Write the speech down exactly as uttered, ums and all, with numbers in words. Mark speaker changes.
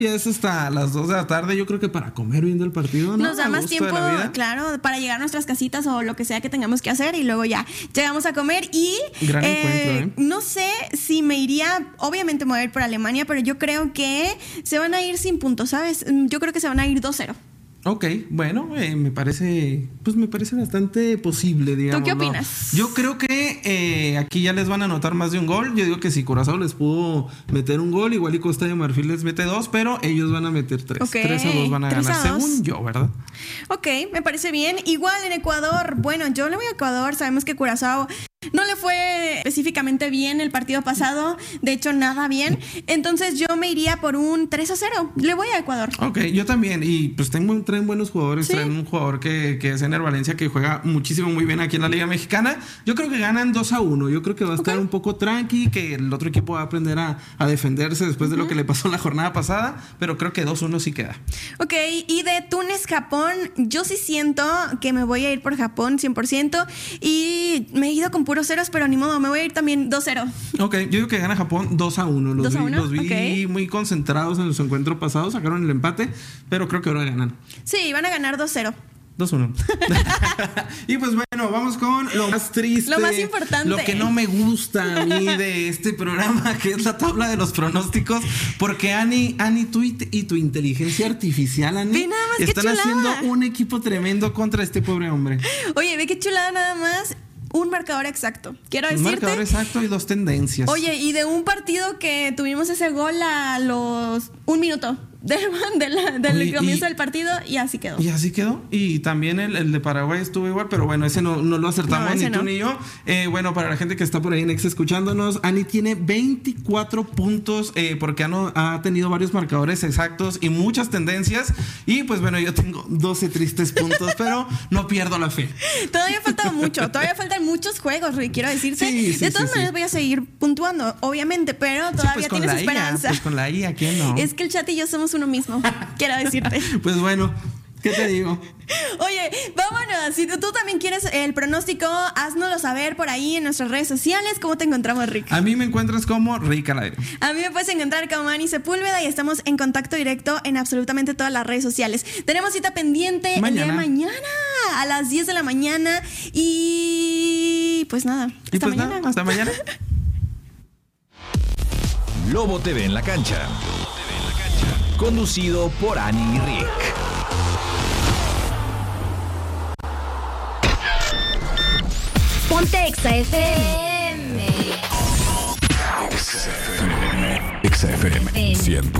Speaker 1: Ya es hasta las dos de la tarde, yo creo que para comer viendo el partido, ¿no?
Speaker 2: Nos da más tiempo, claro, para llegar a nuestras casitas o lo que sea que tengamos que hacer y luego ya llegamos a comer y
Speaker 1: Gran
Speaker 2: eh,
Speaker 1: encuentro, ¿eh?
Speaker 2: No sé si me iría, obviamente me voy a ir por Alemania, pero yo creo que se van a ir sin puntos, ¿sabes? Yo creo que se van a ir dos cero.
Speaker 1: Ok, bueno, eh, me parece, pues me parece bastante posible, digamos.
Speaker 2: ¿Tú qué
Speaker 1: ¿no?
Speaker 2: opinas?
Speaker 1: Yo creo que eh, aquí ya les van a anotar más de un gol. Yo digo que si Curazao les pudo meter un gol, igual y Costa de Marfil les mete dos, pero ellos van a meter tres.
Speaker 2: Okay.
Speaker 1: Tres a dos van a ganar, a según yo, ¿verdad?
Speaker 2: Ok, me parece bien. Igual en Ecuador, bueno, yo le voy a Ecuador, sabemos que Curazao no le fue específicamente bien el partido pasado, de hecho nada bien, entonces yo me iría por un tres a cero, le voy a Ecuador.
Speaker 1: Ok, yo también, y pues tengo, traen buenos jugadores,
Speaker 2: ¿Sí?
Speaker 1: traen un jugador que, que es Ener Valencia, que juega muchísimo muy bien aquí en la Liga Mexicana. Yo creo que ganan dos a uno, yo creo que va a estar
Speaker 2: okay.
Speaker 1: un poco tranqui, que el otro equipo va a aprender a, a defenderse después uh-huh. de lo que le pasó la jornada pasada, pero creo que dos uno sí queda.
Speaker 2: Ok, y de Túnez, Japón, yo sí siento que me voy a ir por Japón cien por ciento y me he ido con puros ceros, pero ni modo, me voy a ir también dos cero.
Speaker 1: Ok, yo digo que gana Japón dos a uno. Los
Speaker 2: ¿dos a
Speaker 1: vi,
Speaker 2: uno?
Speaker 1: los vi
Speaker 2: Okay.
Speaker 1: muy concentrados en su encuentro pasado, sacaron el empate, pero creo que ahora ganan.
Speaker 2: Sí, van a ganar dos cero.
Speaker 1: dos uno. Y pues bueno, vamos con lo más triste.
Speaker 2: Lo más importante.
Speaker 1: Lo que no me gusta a mí de este programa, que es la tabla de los pronósticos. Porque Ani, Ani, tú y, y tu inteligencia artificial, Ani,
Speaker 2: ve nada más,
Speaker 1: están
Speaker 2: qué chulada.
Speaker 1: haciendo un equipo tremendo contra este pobre hombre.
Speaker 2: Oye, ve qué chulada nada más. Un marcador exacto. Quiero
Speaker 1: un
Speaker 2: decirte.
Speaker 1: Un marcador exacto y dos tendencias.
Speaker 2: Oye, y de un partido que tuvimos ese gol a los un minuto del, de la, del Oye, comienzo y, del partido y así quedó.
Speaker 1: Y así quedó. Y también el, el de Paraguay estuvo igual, pero bueno, ese no, no lo acertamos no, ni no. tú ni yo. Eh, bueno, para la gente que está por ahí en Exa escuchándonos, Ani tiene veinticuatro puntos eh, porque ha, ha tenido varios marcadores exactos y muchas tendencias. Y pues bueno, yo tengo doce tristes puntos, pero no pierdo la fe.
Speaker 2: Todavía falta mucho, todavía faltan muchos juegos, Rui, quiero decirte.
Speaker 1: Sí, sí,
Speaker 2: de todas
Speaker 1: sí,
Speaker 2: maneras
Speaker 1: sí.
Speaker 2: voy a seguir puntuando, obviamente, pero todavía
Speaker 1: sí, pues
Speaker 2: tienes esperanza.
Speaker 1: I A, pues con la I A, ¿quién no?
Speaker 2: Es que el chat y yo somos uno mismo, quiero decirte.
Speaker 1: Pues bueno, ¿qué te digo?
Speaker 2: Oye, vámonos. Si tú también quieres el pronóstico, haznoslo saber por ahí en nuestras redes sociales. ¿Cómo te encontramos, Rick?
Speaker 1: A mí me encuentras como Rick al aire.
Speaker 2: A mí me puedes encontrar como Ani Sepúlveda y estamos en contacto directo en absolutamente todas las redes sociales. Tenemos cita pendiente
Speaker 1: mañana.
Speaker 2: el día de mañana a las diez de la mañana y pues nada, hasta
Speaker 1: y pues
Speaker 2: mañana.
Speaker 1: Nada, hasta mañana.
Speaker 3: Lobo T V en la cancha. Conducido por Ani y Rick.
Speaker 4: Ponte Exa F M.
Speaker 3: Exa F M. Exa F M. cien punto